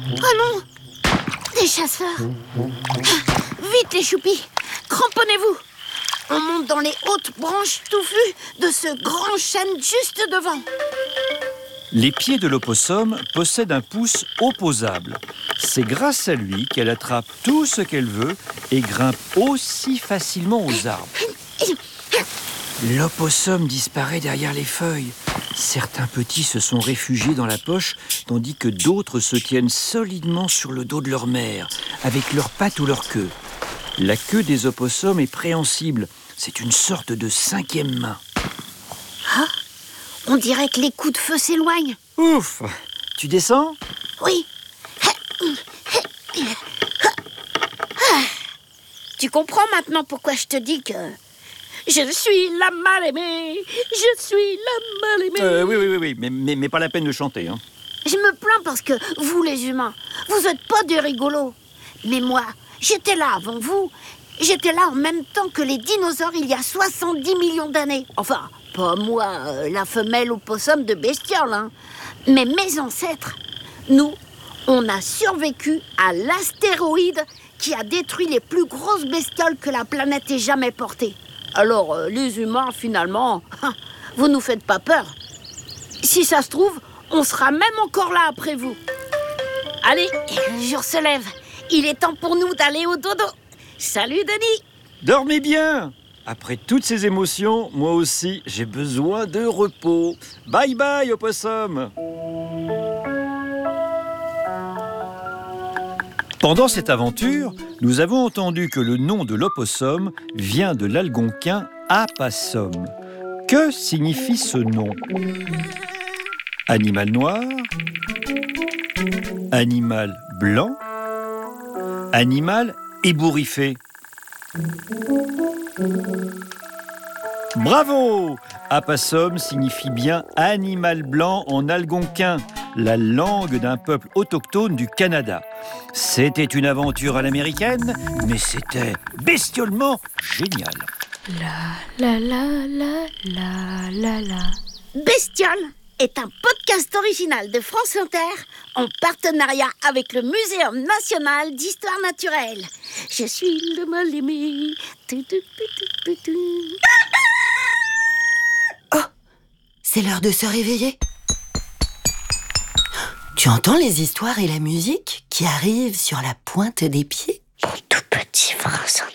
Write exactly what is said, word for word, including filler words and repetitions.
Oh non! Des chasseurs! Vite les choupis! Cramponnez-vous! On monte dans les hautes branches touffues de ce grand chêne juste devant. Les pieds de l'opossum possèdent un pouce opposable. C'est grâce à lui qu'elle attrape tout ce qu'elle veut et grimpe aussi facilement aux arbres. L'opossum disparaît derrière les feuilles. Certains petits se sont réfugiés dans la poche, tandis que d'autres se tiennent solidement sur le dos de leur mère, avec leurs pattes ou leur queue. La queue des opossums est préhensible. C'est une sorte de cinquième main. Ah, on dirait que les coups de feu s'éloignent. Ouf! Tu descends? Oui. Tu comprends maintenant pourquoi je te dis que... Je suis la mal-aimée, je suis la mal-aimée. Euh, oui, oui, oui, oui. Mais, mais, mais pas la peine de chanter. Hein. Je me plains parce que vous, les humains, vous êtes pas des rigolos. Mais moi, j'étais là avant vous. J'étais là en même temps que les dinosaures il y a soixante-dix millions d'années. Enfin, pas moi, euh, la femelle opossum de bestiole, hein. Mais mes ancêtres, nous, on a survécu à l'astéroïde qui a détruit les plus grosses bestioles que la planète ait jamais portées. Alors, euh, les humains, finalement, vous nous faites pas peur. Si ça se trouve, on sera même encore là après vous. Allez, le jour se lève. Il est temps pour nous d'aller au dodo. Salut, Denis. Dormez bien! Après toutes ces émotions, moi aussi, j'ai besoin de repos. Bye bye, opossum! Pendant cette aventure, nous avons entendu que le nom de l'opossum vient de l'algonquin apassum. Que signifie ce nom? Animal noir? Animal blanc? Animal ébouriffé? Bravo! Apassum signifie bien animal blanc en algonquin, la langue d'un peuple autochtone du Canada. C'était une aventure à l'américaine, mais c'était bestiolement génial. La la la la la la la. Bestiole est un podcast original de France Inter en partenariat avec le Muséum national d'histoire naturelle. Je suis le mal-aimé. Oh, c'est l'heure de se réveiller. Tu entends les histoires et la musique qui arrivent sur la pointe des pieds? Les tout petits France Inter.